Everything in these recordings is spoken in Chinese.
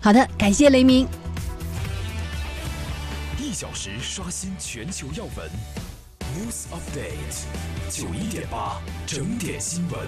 好的，感谢雷鸣。 1小时刷新全球要闻 ，News Update 91.8整点新闻。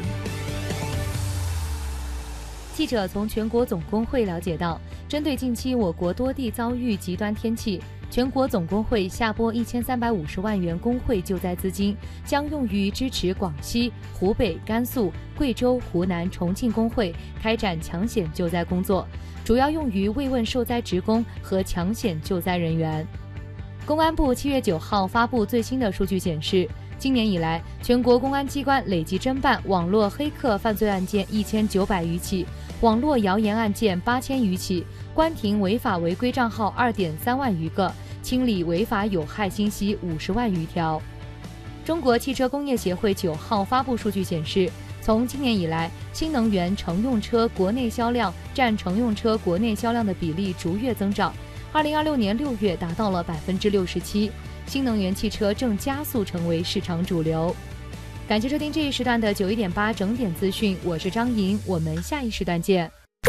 记者从全国总工会了解到，针对近期我国多地遭遇极端天气，全国总工会下拨1350万元工会救灾资金，将用于支持广西、湖北、甘肃、贵州、湖南、重庆工会开展抢险救灾工作，主要用于慰问受灾职工和抢险救灾人员。公安部7月9号发布最新的数据显示，今年以来，全国公安机关累计侦办网络黑客犯罪案件1900余起，网络谣言案件8000余起，关停违法违规账号2.3万余个，清理违法有害信息50万余条。中国汽车工业协会9号发布数据显示，从今年以来，新能源乘用车国内销量占乘用车国内销量的比例逐月增长，2026年6月达到了67%，新能源汽车正加速成为市场主流。感谢收听这一时段的91.8整点资讯，我是张莹，我们下一时段见。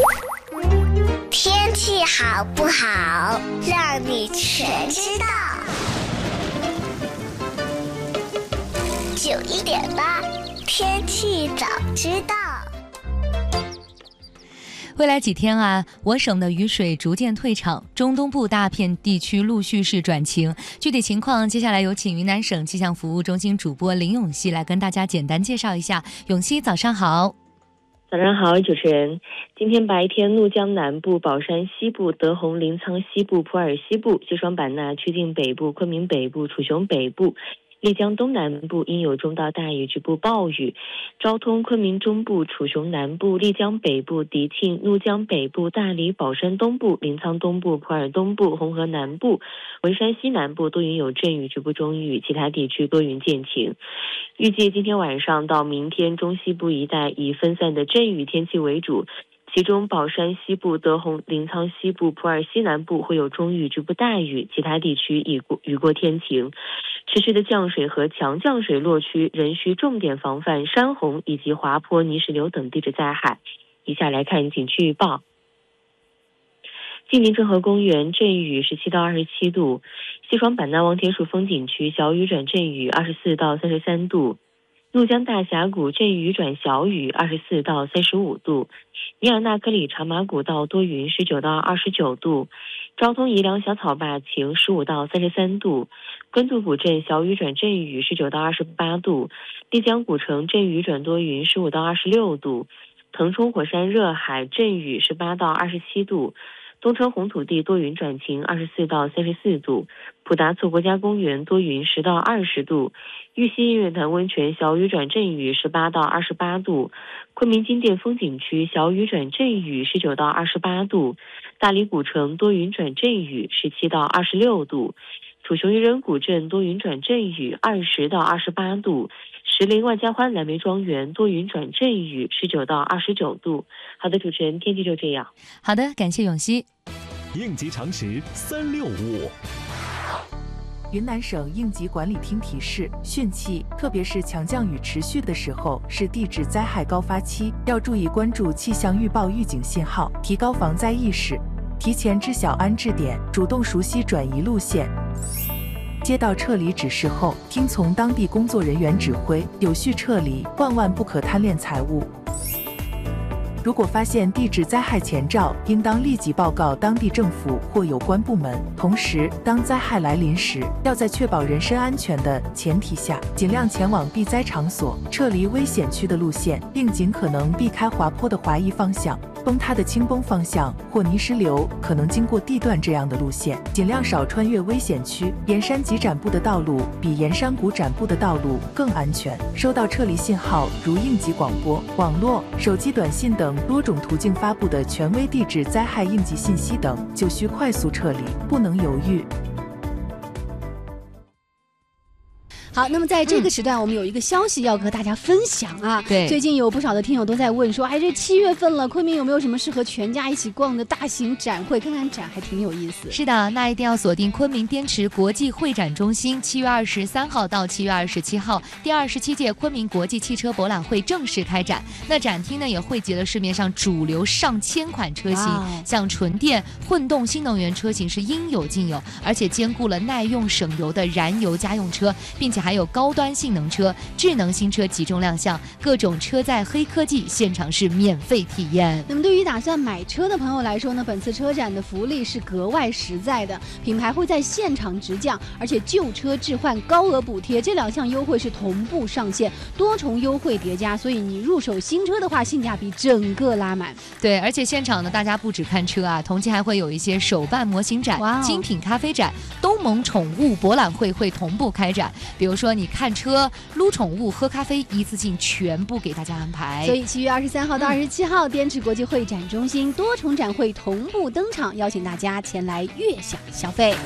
天气好不好，让你全知道。91.8天气早知道。 未来几天我省的雨水逐渐退场，中东部大片地区陆续是转晴。具体情况，接下来有请云南省气象服务中心主播林永熙来跟大家简单介绍一下。永熙，早上好。 早上好，主持人。今天白天，怒江南部、保山西部、德宏、临沧西部、普洱西部、西双版纳、曲靖北部、昆明北部、楚雄北部、丽江东南部应有中到大雨，局部暴雨。昭通、昆明中部、楚雄南部、丽江北部、迪庆、怒江北部、大理、保山东部、临沧东部、普洱东部、红河南部、文山西南部多云有阵雨，局部中雨，其他地区多云见晴。预计今天晚上到明天，中西部一带以分散的阵雨天气为主，其中保山西部、德宏、临沧西部、普洱西南部会有中雨，局部大雨，其他地区雨过天晴。持续的降水和强降水落区仍需重点防范山洪以及滑坡、泥石流等地质灾害。以下来看景区预报。晋宁郑和公园阵雨17到27度，西双版纳望天树风景区小雨转阵雨24到33度，怒江大峡谷阵雨转小雨24到35度，尼尔纳克里长马古道多云19到29度，昭通宜良小草坝晴15到33度，官渡古镇小雨转阵雨19到28度，丽江古城阵雨转多云15到26度，腾冲火山热海阵雨18到27度，东川红土地多云转晴24到34度，普达措国家公园多云10到20度，玉溪音乐潭温泉小雨转阵雨18到28度，昆明金殿风景区小雨转阵雨19到28度，大理古城多云转阵雨17到26度，楚雄渔人古镇多云转阵雨20到28度，石林万家欢蓝莓庄园多云转阵雨19到29度。好的，主持人，天气就这样。 好的，感谢永熙。 应急常识365。 云南省应急管理厅提示，汛期，特别是强降雨持续的时候，是地质灾害高发期，要注意关注气象预报预警信号，提高防灾意识，提前知晓安置点，主动熟悉转移路线。接到撤离指示后，听从当地工作人员指挥，有序撤离，万不可贪恋财物。如果发现地质灾害前兆，应当立即报告当地政府或有关部门。同时，当灾害来临时，要在确保人身安全的前提下，尽量前往避灾场所，撤离危险区的路线，并尽可能避开滑坡的滑移方向、崩塌的倾崩方向或泥石流可能经过地段这样的路线，尽量少穿越危险区。沿山急展布的道路比沿山谷展布的道路更安全。收到撤离信号，如应急广播、网络、手机短信等多种途径发布的权威地质灾害应急信息等，就需快速撤离，不能犹豫。 好，那么在这个时段，我们有一个消息要和大家分享啊。 对， 最近有不少的听友都在问说，这7月份了，昆明有没有什么适合全家一起逛的大型展会？看看展还挺有意思。 是的，那一定要锁定昆明滇池国际会展中心，7月23号到7月27号，第27届昆明国际汽车博览会正式开展。那展厅呢也汇集了市面上主流上千款车型，像纯电、混动、新能源车型是应有尽有，而且兼顾了耐用省油的燃油家用车，并且还有高端性能车、智能新车集中亮相，各种车载黑科技现场是免费体验。 那么对于打算买车的朋友来说呢，本次车展的福利是格外实在的，品牌会在现场直降，而且旧车置换高额补贴，这2项优惠是同步上线，多重优惠叠加，所以你入手新车的话，性价比整个拉满。 对，而且现场呢，大家不只看车啊，同期还会有一些手办模型展、精品咖啡展、东盟宠物博览会会同步开展。比如说你看车、撸宠物、喝咖啡，一次性全部给大家安排。 所以7月23号到27号，滇池国际会展中心多重展会同步登场，邀请大家前来悦享消费。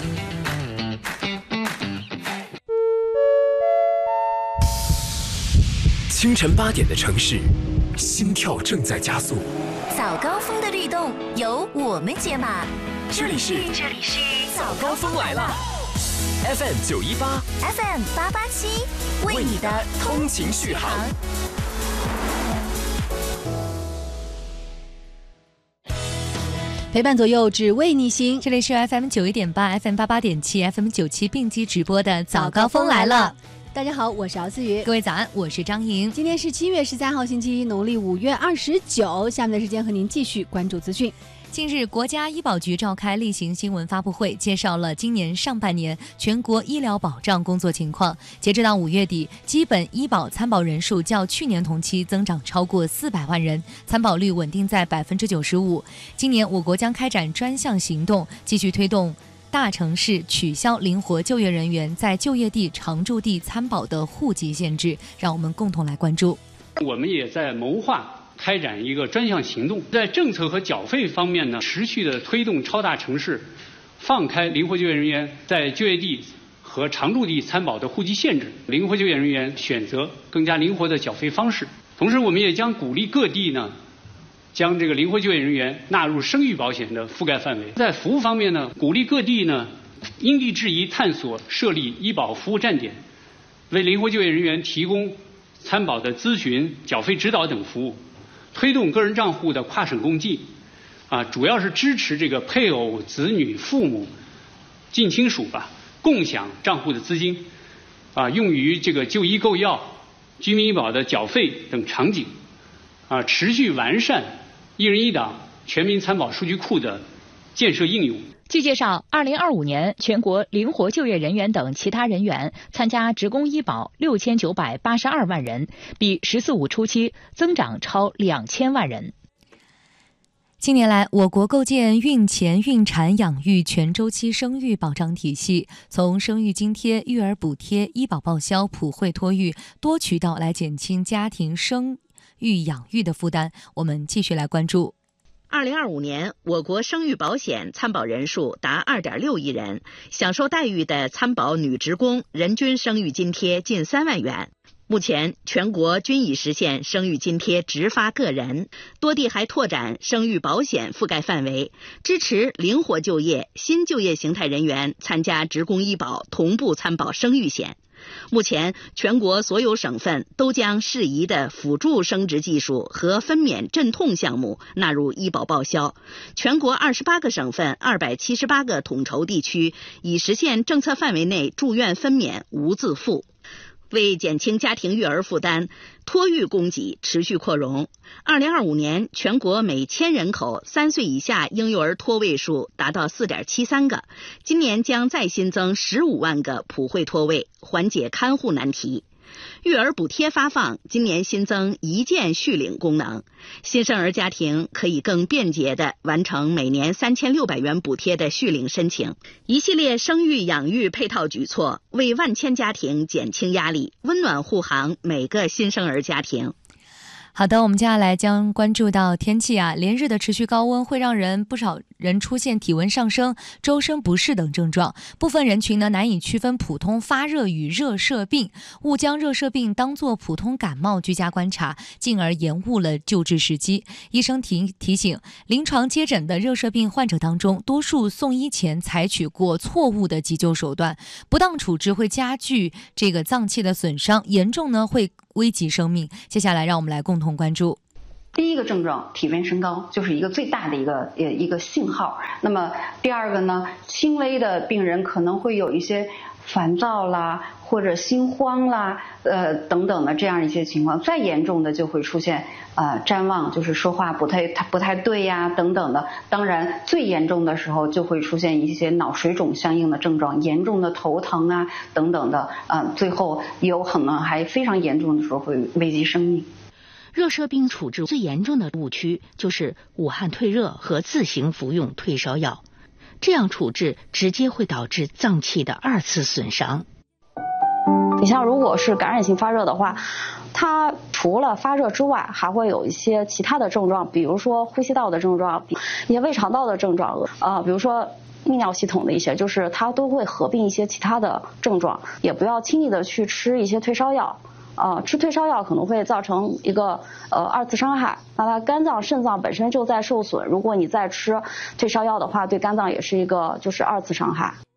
清晨8点的城市，心跳正在加速。 早高峰的律动由我们解码。 这里是早高峰来了 ，FM 918 ，FM 887，为你的通勤续航。 陪伴左右，只为你行。 这里是 FM 91.8、FM 88.7、FM 97并机直播的早高峰来了。 大家好，我是敖思雨。 各位早安，我是张莹。 今天是7月13号星期一，农历5月29。下面的时间和您继续关注资讯。 近日，国家医保局召开例行新闻发布会，介绍了今年上半年全国医疗保障工作情况。截止到5月底，基本医保参保人数较去年同期增长超过400万人，参保率稳定在95%。今年我国将开展专项行动，继续推动大城市取消灵活就业人员在就业地、常住地参保的户籍限制。让我们共同来关注。 我们也在谋划开展一个专项行动，在政策和缴费方面呢，持续的推动超大城市放开灵活就业人员在就业地和常住地参保的户籍限制，灵活就业人员选择更加灵活的缴费方式。同时，我们也将鼓励各地呢，将这个灵活就业人员纳入生育保险的覆盖范围。在服务方面呢，鼓励各地呢因地制宜探索设立医保服务站点，为灵活就业人员提供参保的咨询、缴费指导等服务。推动个人账户的跨省共济，主要是支持这个配偶、子女、父母、近亲属共享账户的资金，用于这个就医购药、居民医保的缴费等场景，持续完善一人一档全民参保数据库的建设应用。 据介绍，2025年全国灵活就业人员等其他人员参加职工医保6982万人，比“十四五”初期增长超2000万人。 近年来，我国构建孕前、孕产、养育全周期生育保障体系，从生育津贴、育儿补贴、医保报销、普惠托育多渠道来减轻家庭生育养育的负担。我们继续来关注。 2025年，我国生育保险参保人数达2.6亿人，享受待遇的参保女职工人均生育津贴近3万元。目前，全国均已实现生育津贴直发个人，多地还拓展生育保险覆盖范围，支持灵活就业、新就业形态人员参加职工医保同步参保生育险。目前，全国所有省份都将适宜的辅助生殖技术和分娩镇痛项目纳入医保报销。全国28个省份、278个统筹地区已实现政策范围内住院分娩无自付。为减轻家庭育儿负担，托育供给持续扩容。2025年，全国每1000人口3岁以下婴幼儿托位数达到 4.73 个，今年将再新增15万个普惠托位，缓解看护难题。育儿补贴发放今年新增一键续领功能，新生儿家庭可以更便捷地完成每年3600元补贴的续领申请。一系列生育养育配套举措，为万千家庭减轻压力，温暖护航每个新生儿家庭。 好的，我们接下来将关注到天气连日的持续高温会让人出现体温上升、周身不适等症状。部分人群呢难以区分普通发热与热射病，误将热射病当作普通感冒居家观察，进而延误了救治时机。医生提醒，临床接诊的热射病患者当中，多数送医前采取过错误的急救手段，不当处置会加剧这个脏器的损伤，严重呢会危及生命。接下来让我们来共同关注。 第一个症状，体温升高，就是一个最大的一个信号。那么第二个呢，轻微的病人可能会有一些烦躁啦，或者心慌啦，等等的这样一些情况。再严重的就会出现谵妄，就是说话不太对呀，等等的。当然最严重的时候就会出现一些脑水肿相应的症状，严重的头疼啊等等的，最后有可能还非常严重的时候会危及生命。 热射病处置最严重的误区就是武汉退热和自行服用退烧药，这样处置直接会导致脏器的2次损伤。 你像如果是感染性发热的话，它除了发热之外，还会有一些其他的症状，比如说呼吸道的症状，一些胃肠道的症状，比如说泌尿系统的一些，就是它都会合并一些其他的症状。也不要轻易的去吃一些退烧药。吃退烧药可能会造成一个2次伤害，那它肝脏、肾脏本身就在受损，如果你再吃退烧药的话，对肝脏也是一个就是2次伤害。